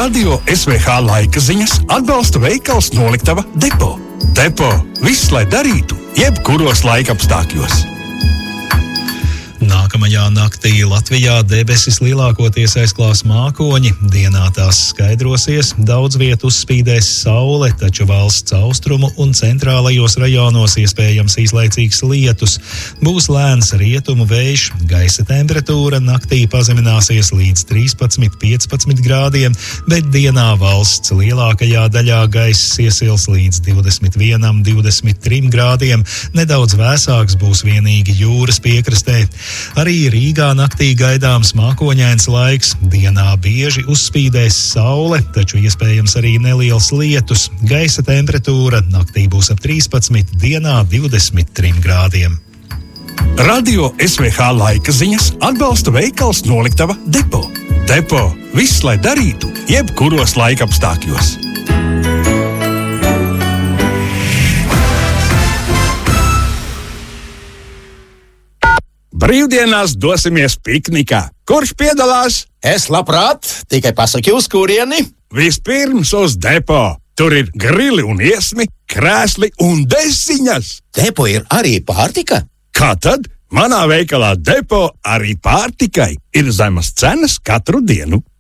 Radio SVH laika ziņas atbalsta veikals Noliktava Depo. Depo – viss, lai darītu, jebkuros laikapstākļos. Nākamajā naktī Latvijā debesis lielākoties aizklās mākoņi, dienā tās skaidrosies, daudz vietu uzspīdēs saule, taču valsts austrumu un centrālajos rajonos iespējams īslaicīgs lietus. Būs lēns rietumu vējš, gaisa temperatūra naktī pazemināsies līdz 13–15 grādiem, bet dienā valsts lielākajā daļā gaiss iesils līdz 21–23 grādiem, nedaudz vēsāks būs vienīgi jūras piekrastē. Arī Rīgā naktī gaidāms mākoņains laiks, dienā bieži uzspīdēs saule, taču iespējams arī neliels lietus. Gaisa temperatūra naktī būs ap 13, dienā 23 grādiem. Radio SVH laika ziņas atbalsta veikals Noliktava Depo. Depo – viss, lai darītu, jebkuros laikapstākļos. Brīvdienās dosimies piknikā. Kurš piedalās? Es labprāt, tikai pasaki uz kurieni. Vispirms uz Depo. Tur ir grili un iesmi, krēsli un desiņas. Depo ir arī pārtika? Kā tad? Manā veikalā Depo arī pārtikai ir zemas cenas katru dienu.